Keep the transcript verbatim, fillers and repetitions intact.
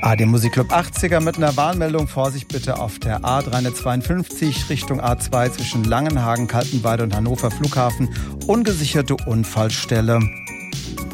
A D Musikclub achtziger mit einer Warnmeldung. Vorsicht bitte auf der A dreihundertzweiundfünfzig Richtung A zwei zwischen Langenhagen, Kaltenweide und Hannover Flughafen. Ungesicherte Unfallstelle.